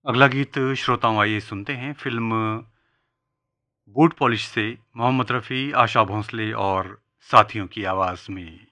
अगला गीत श्रोताओं आइए सुनते हैं फ़िल्म बूट पॉलिश से मोहम्मद रफ़ी, आशा भोंसले और साथियों की आवाज़ में।